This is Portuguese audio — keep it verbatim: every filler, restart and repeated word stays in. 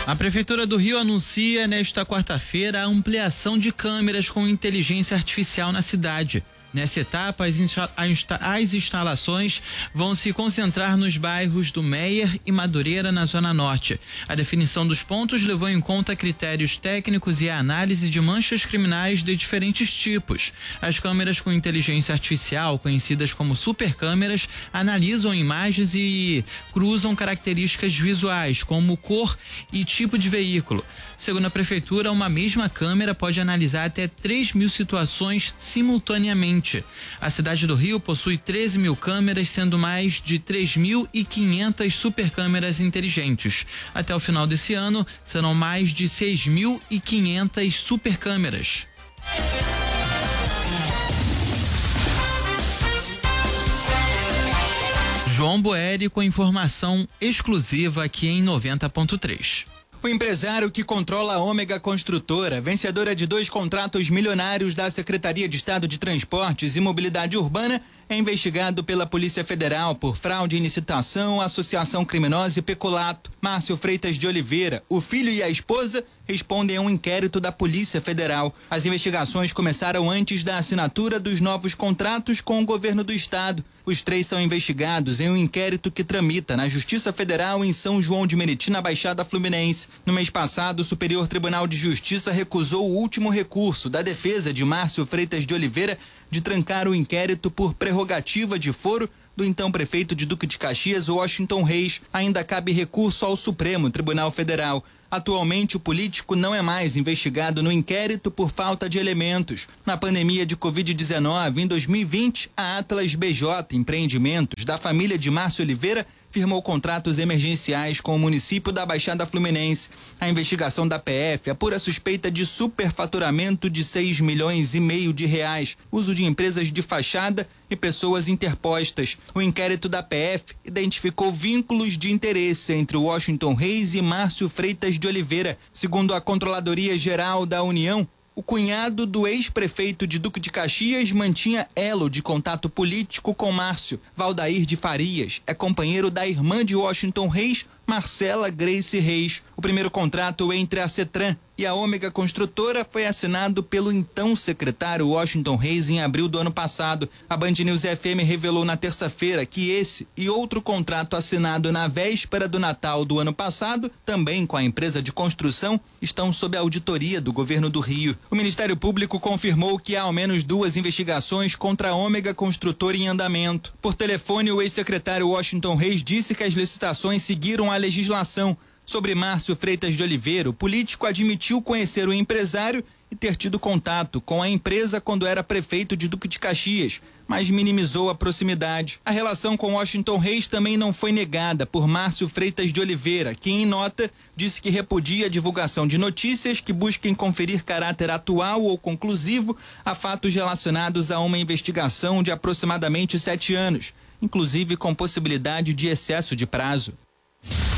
A Prefeitura do Rio anuncia nesta quarta-feira a ampliação de câmeras com inteligência artificial na cidade. Nessa etapa, as, insta as instalações vão se concentrar nos bairros do Meier e Madureira, na Zona Norte. A definição dos pontos levou em conta critérios técnicos e a análise de manchas criminais de diferentes tipos. As câmeras com inteligência artificial, conhecidas como supercâmeras, analisam imagens e cruzam características visuais, como cor e tipo de veículo. Segundo a Prefeitura, uma mesma câmera pode analisar até três mil situações simultaneamente. A cidade do Rio possui treze mil câmeras, sendo mais de três mil e quinhentas supercâmeras inteligentes. Até o final desse ano, serão mais de seis mil e quinhentas supercâmeras. João Boeri com informação exclusiva aqui em noventa ponto três. O empresário que controla a Ômega Construtora, vencedora de dois contratos milionários da Secretaria de Estado de Transportes e Mobilidade Urbana, é investigado pela Polícia Federal por fraude em licitação, associação criminosa e peculato. Márcio Freitas de Oliveira, o filho e a esposa, respondem a um inquérito da Polícia Federal. As investigações começaram antes da assinatura dos novos contratos com o governo do estado. Os três são investigados em um inquérito que tramita na Justiça Federal em São João de Meriti, na Baixada Fluminense. No mês passado, o Superior Tribunal de Justiça recusou o último recurso da defesa de Márcio Freitas de Oliveira de trancar o inquérito por prerrogativa de foro do então prefeito de Duque de Caxias, Washington Reis. Ainda cabe recurso ao Supremo Tribunal Federal. Atualmente, o político não é mais investigado no inquérito por falta de elementos. Na pandemia de covid dezenove, em dois mil e vinte, a Atlas B J Empreendimentos, da família de Márcio Oliveira, firmou contratos emergenciais com o município da Baixada Fluminense. A investigação da P F apura suspeita de superfaturamento de seis milhões e meio de reais, uso de empresas de fachada e pessoas interpostas. O inquérito da P F identificou vínculos de interesse entre Washington Reis e Márcio Freitas de Oliveira. Segundo a Controladoria Geral da União, o cunhado do ex-prefeito de Duque de Caxias mantinha elo de contato político com Márcio. Valdair de Farias é companheiro da irmã de Washington Reis, Marcela Grace Reis. O primeiro contrato entre a Cetran e a Ômega Construtora foi assinado pelo então secretário Washington Reis em abril do ano passado. A Band News F M revelou na terça-feira que esse e outro contrato assinado na véspera do Natal do ano passado, também com a empresa de construção, estão sob a auditoria do governo do Rio. O Ministério Público confirmou que há ao menos duas investigações contra a Ômega Construtora em andamento. Por telefone, o ex-secretário Washington Reis disse que as licitações seguiram a legislação. Sobre Márcio Freitas de Oliveira, o político admitiu conhecer o empresário e ter tido contato com a empresa quando era prefeito de Duque de Caxias, mas minimizou a proximidade. A relação com Washington Reis também não foi negada por Márcio Freitas de Oliveira, que em nota disse que repudia a divulgação de notícias que busquem conferir caráter atual ou conclusivo a fatos relacionados a uma investigação de aproximadamente sete anos, inclusive com possibilidade de excesso de prazo.